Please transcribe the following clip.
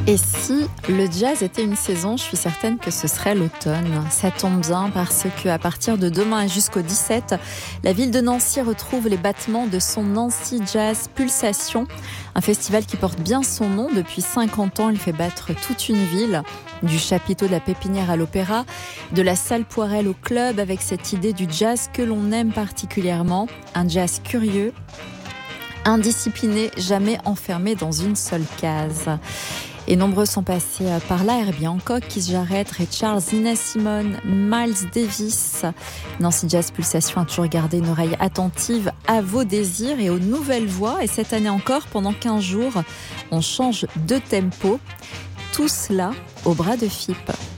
Et si le jazz était une saison, je suis certaine que ce serait l'automne. Ça tombe bien parce qu'à partir de demain et jusqu'au 17, la ville de Nancy retrouve les battements de son Nancy Jazz Pulsation. Un festival qui porte bien son nom. Depuis 50 ans, il fait battre toute une ville. Du chapiteau de la Pépinière à l'Opéra, de la salle Poirel au club, avec cette idée du jazz que l'on aime particulièrement. Un jazz curieux, indiscipliné, jamais enfermé dans une seule case. Et nombreux sont passés par là, Herbie Hancock, Keith Jarrett, Ray Charles, Nina Simone, Miles Davis. Nancy Jazz Pulsation a toujours gardé une oreille attentive à vos désirs et aux nouvelles voix. Et cette année encore, pendant 15 jours, on change de tempo. Tout cela au bras de Fipe.